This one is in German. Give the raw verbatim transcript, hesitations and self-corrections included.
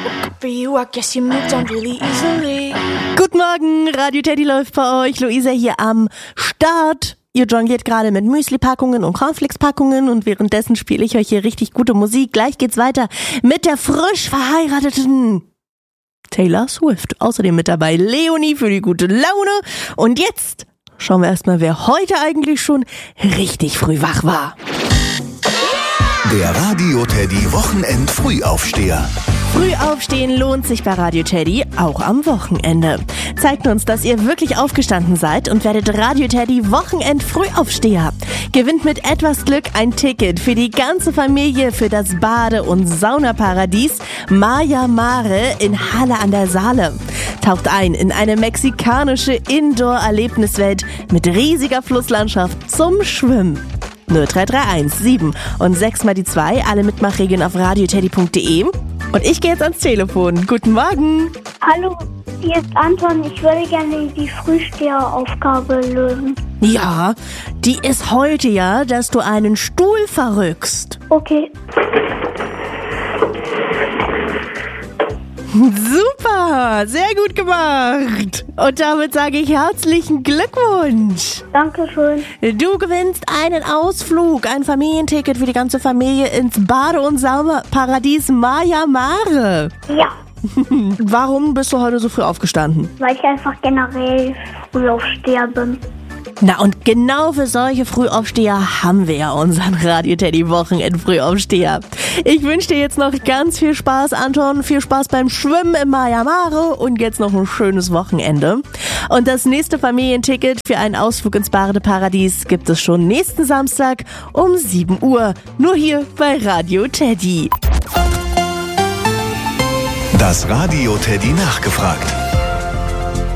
For you, I guess you moved on really easily. Guten Morgen, Radio Teddy läuft bei euch. Luisa hier am Start. Ihr jongliert gerade mit Müsli-Packungen und Cornflakes-Packungen und währenddessen spiele ich euch hier richtig gute Musik. Gleich geht's weiter mit der frisch verheirateten Taylor Swift. Außerdem mit dabei Leonie für die gute Laune. Und jetzt schauen wir erstmal, wer heute eigentlich schon richtig früh wach war. Der Radio Teddy Wochenend Frühaufsteher. Früh aufstehen lohnt sich bei Radio Teddy, auch am Wochenende. Zeigt uns, dass ihr wirklich aufgestanden seid und werdet Radio Teddy Wochenend Frühaufsteher. Gewinnt mit etwas Glück ein Ticket für die ganze Familie für das Bade- und Saunaparadies Maya Mare in Halle an der Saale. Taucht ein in eine mexikanische Indoor-Erlebniswelt mit riesiger Flusslandschaft zum Schwimmen. null drei drei eins sieben und sechs mal die zwei, alle Mitmachregeln auf radioteddy punkt de. Und ich gehe jetzt ans Telefon. Guten Morgen. Hallo, hier ist Anton. Ich würde gerne die Frühsteheraufgabe lösen. Ja, die ist heute ja, dass du einen Stuhl verrückst. Okay. Super, sehr gut gemacht. Und damit sage ich herzlichen Glückwunsch. Dankeschön. Du gewinnst einen Ausflug, ein Familienticket für die ganze Familie ins Bade- und Saunaparadies Maya Mare. Ja, Warum bist du heute so früh aufgestanden? weil ich einfach generell Frühaufsteher bin. Na und genau für solche Frühaufsteher haben wir ja unseren Radio Teddy Wochenend Frühaufsteher. Ich wünsche dir jetzt noch ganz viel Spaß, Anton. Viel Spaß beim Schwimmen im Maya Mare und jetzt noch ein schönes Wochenende. Und das nächste Familienticket für einen Ausflug ins Badeparadies gibt es schon nächsten Samstag um sieben Uhr. Nur hier bei Radio Teddy. Das Radio Teddy nachgefragt.